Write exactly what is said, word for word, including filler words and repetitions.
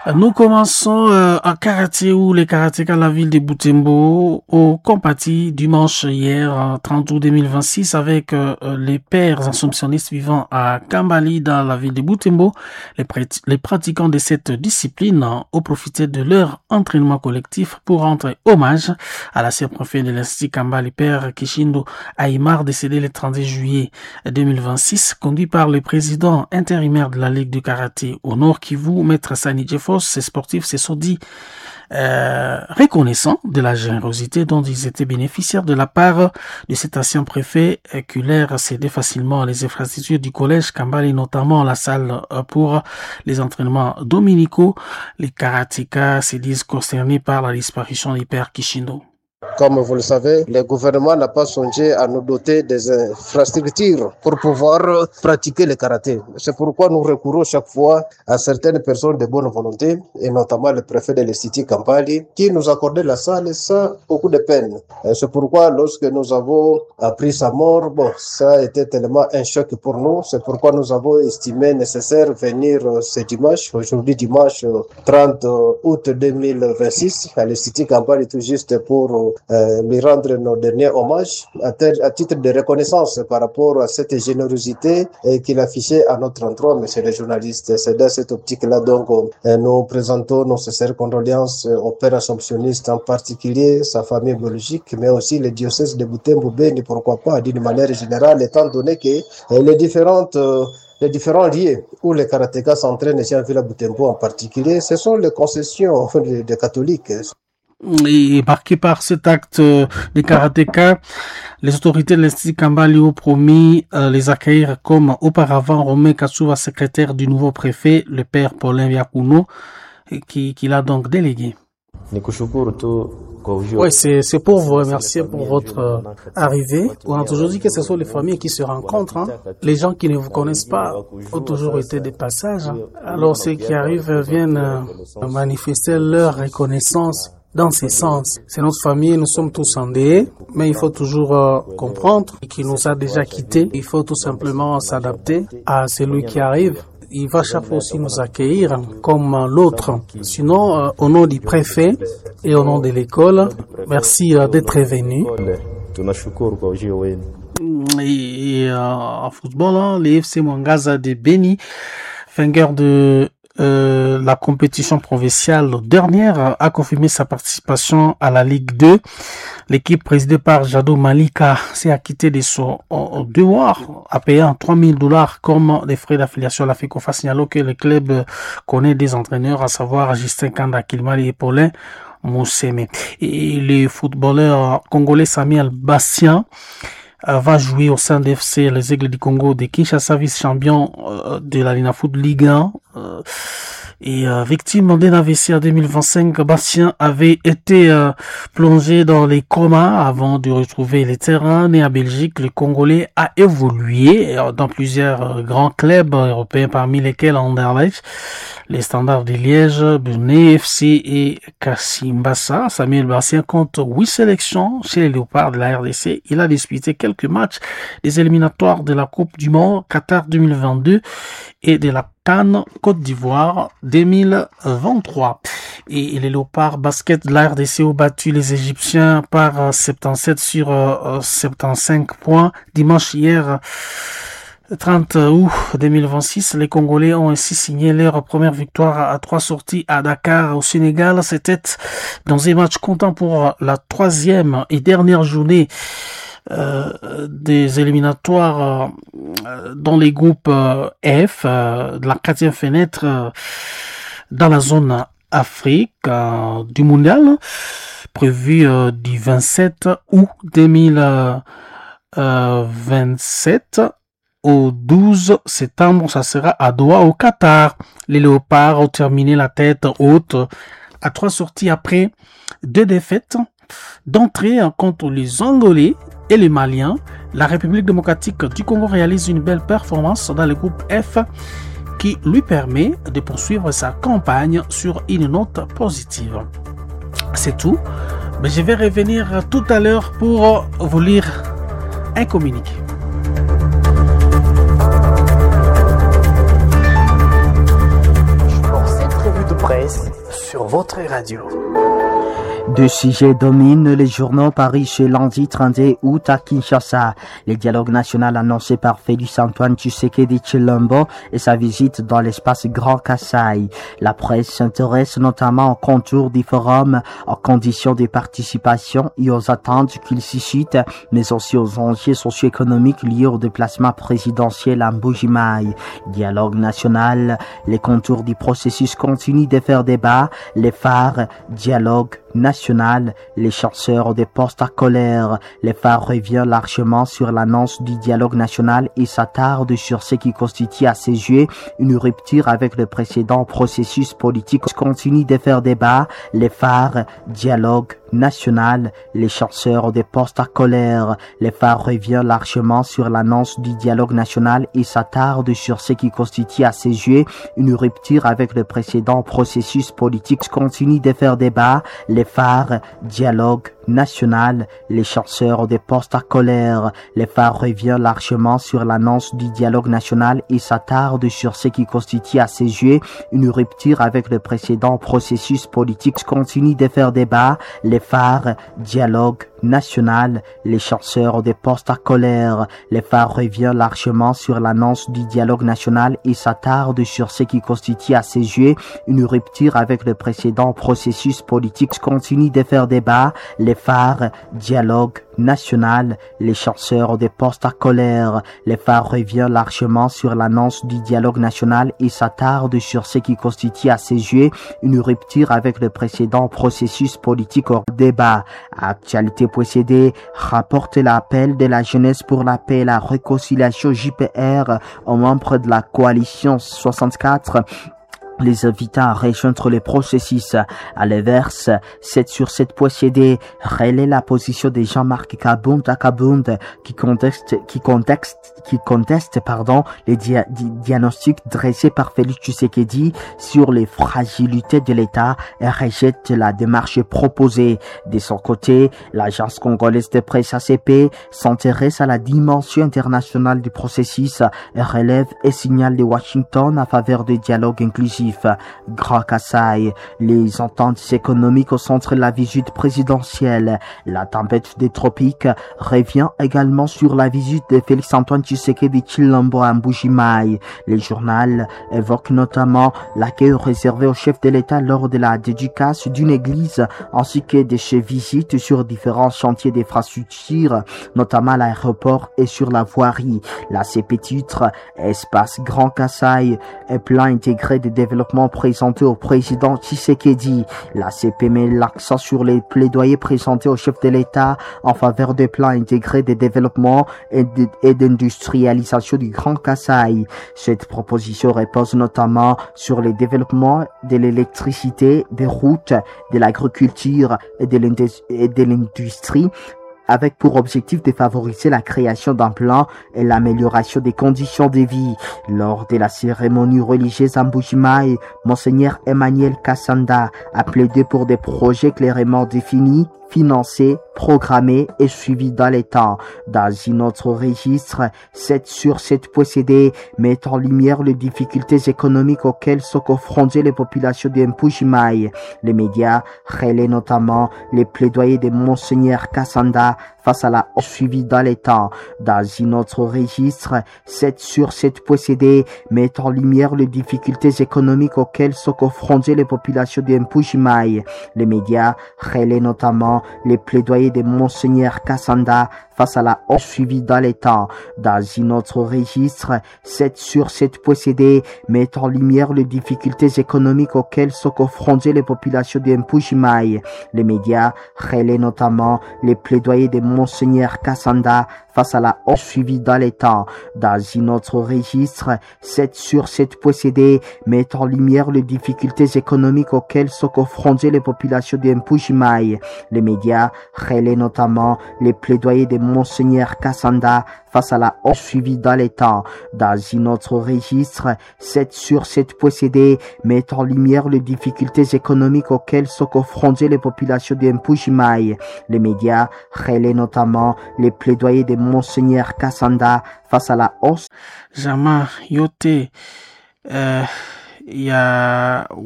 Nous commençons euh, en karaté où les karatékas de la ville de Butembo ont compati dimanche hier, trente août deux mille vingt-six, avec euh, les pères assomptionnistes vivant à Kambali dans la ville de Butembo. Les, prat- les pratiquants de cette discipline ont profité de leur entraînement collectif pour rendre hommage à l'ancien préfet de l'Institut Kambali, père Kishindo Aymar, décédé le trente juillet deux mille vingt-six, conduit par le président intérimaire de la Ligue du karaté au Nord Kivu, maître Sani Jeffos. Ces sportifs se sont dit euh, reconnaissants de la générosité dont ils étaient bénéficiaires de la part de cet ancien préfet qui leur cédait facilement les infrastructures du collège Kambali, notamment la salle pour les entraînements dominicaux. Les karatékas se disent concernés par la disparition du père Kishindo. Comme vous le savez, le gouvernement n'a pas songé à nous doter des infrastructures pour pouvoir pratiquer le karaté. C'est pourquoi nous recourons chaque fois à certaines personnes de bonne volonté, et notamment le préfet de l'Institut Kambali, qui nous accordait la salle sans beaucoup de peine. Et c'est pourquoi lorsque nous avons appris sa mort, bon, ça a été tellement un choc pour nous. C'est pourquoi nous avons estimé nécessaire venir ce dimanche, aujourd'hui dimanche trente août deux mille vingt-six, à l'Institut Kambali, tout juste pour Euh, lui rendre nos derniers hommages à, ter- à titre de reconnaissance par rapport à cette générosité euh, qu'il affichait à notre endroit, monsieur le journaliste. C'est dans cette optique-là donc euh, nous présentons nos sincères condoléances euh, au père assomptionniste, en particulier sa famille biologique, mais aussi le diocèse de Butembo-Beni, pourquoi pas, d'une manière générale, étant donné que euh, les différentes euh, Les différents lieux où les karatékas s'entraînent ici en Ville Butembo en particulier, ce sont les concessions des de catholiques. Et marqué par cet acte des karatékas, les autorités de l'Institut Kambali ont promis euh, les accueillir comme auparavant. Romain Katsuva, secrétaire du nouveau préfet, le père Paulin Viakuno, qui, qui l'a donc délégué. Oui, c'est, c'est pour vous remercier pour votre euh, arrivée. On a toujours dit que ce sont les familles qui se rencontrent. Hein. Les gens qui ne vous connaissent pas ont toujours été des passages. Alors ceux qui arrivent viennent euh, manifester leur reconnaissance dans ces sens. C'est notre famille, nous sommes tous endeuillés, mais il faut toujours euh, comprendre qu'il nous a déjà quittés. Il faut tout simplement s'adapter à celui qui arrive. Il va chaque fois aussi nous accueillir comme l'autre. Sinon, euh, au nom du préfet et au nom de l'école, merci euh, d'être venu. Et, et euh, en football, hein, les F C Mwangaza de Beni, vainqueur de Euh, la compétition provinciale dernière, a confirmé sa participation à la Ligue deux. L'équipe présidée par Jado Malika s'est acquittée de son euh, devoir à payer trois mille dollars comme des frais d'affiliation à la FECOFA. Signalons que le club connaît des entraîneurs, à savoir Justin Kanda Kilmali et Paulin Mousseme. Et le footballeur congolais Samuel Bastien va jouer au sein de F C les Aigles du Congo de Kinshasa, vice-champion euh, de la Linafoot Ligue un. Euh, et euh, victime d'un A V C en deux mille vingt-cinq, Bastien avait été euh, plongé dans les comas avant de retrouver les terrains. Né à Belgique, le Congolais a évolué dans plusieurs euh, grands clubs européens, parmi lesquels Anderlecht, les Standards de Liège, Benet F C et Kasimbasa. Samuel Bastien compte huit sélections chez les Léopards de la R D C. Il a disputé quelques matchs des éliminatoires de la Coupe du Monde Qatar deux mille vingt-deux et de la CAN Côte d'Ivoire deux mille vingt-trois. Et les Léopards basket de la R D C ont battu les Égyptiens par soixante-dix-sept sur soixante-quinze points dimanche hier. trente août deux mille vingt-six, les Congolais ont ainsi signé leur première victoire à trois sorties à Dakar au Sénégal. C'était dans un match comptant pour la troisième et dernière journée euh, des éliminatoires euh, dans les groupes euh, F euh, de la quatrième fenêtre euh, dans la zone Afrique euh, du mondial prévu euh, du vingt-sept août deux mille vingt-sept au douze septembre. Ça sera à Doha au Qatar. Les Léopards ont terminé la tête haute à trois sorties après deux défaites d'entrée contre les Angolais et les Maliens. La République démocratique du Congo réalise une belle performance dans le groupe F qui lui permet de poursuivre sa campagne sur une note positive. C'est tout. Mais je vais revenir tout à l'heure pour vous lire un communiqué. Cette revue de presse presse sur votre radio. Deux sujets dominent les journaux paris ce lundi trente et un août à Kinshasa. Le dialogue national annoncé par Félix Antoine Tshisekedi Tshilombo et sa visite dans l'espace Grand Kasaï. La presse s'intéresse notamment aux contours du forum, aux conditions de participation et aux attentes qu'il suscite, mais aussi aux enjeux socio-économiques liés au déplacement présidentiel à Mbuji-Mayi. Dialogue national, les contours du processus continuent de faire débat, les phares, dialogue national, les chasseurs des postes à colère. Les phares revient largement sur l'annonce du dialogue national et s'attarde sur ce qui constitue à ses yeux une rupture avec le précédent processus politique. Continue de faire débat, les phares, dialogue national, les chasseurs des postes à colère. Les phares revient largement sur l'annonce du dialogue national et s'attarde sur ce qui constitue à ses yeux une rupture avec le précédent processus politique. Continue de faire débat, les phares, dialogue national, les chasseurs des postes à colère. Les phares revient largement sur l'annonce du dialogue national et s'attarde sur ce qui constitue à ses yeux une rupture avec le précédent processus politique. Continue de faire débat, les phares, dialogue national, les chasseurs des postes à colère. Les phares revient largement sur l'annonce du dialogue national et s'attarde sur ce qui constitue à ses yeux une rupture avec le précédent processus politique. Continue de faire débat, les phares, dialogue national, les chasseurs des postes à colère. Les phares revient largement sur l'annonce du dialogue national et s'attarde sur ce qui constitue à ses yeux une rupture avec le précédent processus politique hors débat. Actualité possédée, rapporte l'appel de la jeunesse pour la paix et la réconciliation J P R aux membres de la coalition soixante-quatre. Les invitant à rejoindre le processus. À l'inverse, sept sur sept possédés relaient la position de Jean-Marc Kabunda Kabunda qui conteste, qui conteste, qui conteste, pardon, les dia di diagnostics dressés par Félix Tshisekedi sur les fragilités de l'État et rejette la démarche proposée. De son côté, l'agence congolaise de presse A C P s'intéresse à la dimension internationale du processus et relève et signale de Washington à faveur du dialogue inclusif. Grand Kasaï, les ententes économiques au centre de la visite présidentielle. La tempête des tropiques revient également sur la visite de Félix Antoine Tshisekedi Tshilombo à Mbuji-Mayi. Les journaux évoquent notamment l'accueil réservé au chef de l'État lors de la dédicace d'une église ainsi que de ses visites sur différents chantiers d'infrastructures, notamment à l'aéroport et sur la voirie. La C P titre Espace Grand Kasaï et plan intégré de développement présenté au président Tshisekedi. La C P met l'accent sur les plaidoyers présentés au chef de l'État en faveur des plans intégrés de développement et d'industrialisation du Grand Kasaï. Cette proposition repose notamment sur le développement de l'électricité, des routes, de l'agriculture et de l'industrie, avec pour objectif de favoriser la création d'emplois et l'amélioration des conditions de vie. Lors de la cérémonie religieuse à Mbuji-Mayi, Monseigneur Emmanuel Kassanda a plaidé pour des projets clairement définis, financés, programmés et suivis dans les temps. Dans un autre registre, sept sur sept possédés mettent en lumière les difficultés économiques auxquelles sont confrontées les populations de Mbuji-Mayi. Les médias relaient notamment les plaidoyers de Monseigneur Kassanda face à la hausse suivie dans les temps. Dans un autre registre, sept sur sept possédés mettent en lumière les difficultés économiques auxquelles sont confrontées les populations de Mbuji-Mayi. Les médias relaient notamment les plaidoyers de Monseigneur Kassanda face à la hausse suivie dans les temps. Dans un autre registre, sept sur sept possédés mettent en lumière les difficultés économiques auxquelles sont confrontées les populations de Mbuji-Mayi. Les médias relaient notamment les plaidoyers de Monseigneur Kassanda face à la hausse suivie dans les temps. Dans un autre registre, sept sur sept possédés mettent en lumière les difficultés économiques auxquelles sont confrontées les populations de Mbuji-Mayi. Les médias relaient notamment les plaidoyers de Monseigneur Kassanda face à la hausse suivie dans les temps. Dans un autre registre, sept sur sept possédés mettent en lumière les difficultés économiques auxquelles sont confrontées les populations de Mbuji-Mayi. Les médias relaient notamment les plaidoyers de Monseigneur Kassanda face à la hausse. Jama yote, il euh, y a